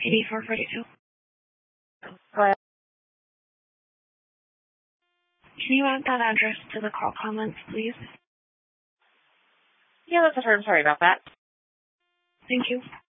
8442. Go ahead. Can you add that address to the call comments, please? Yeah, that's her. Sorry about that. Thank you.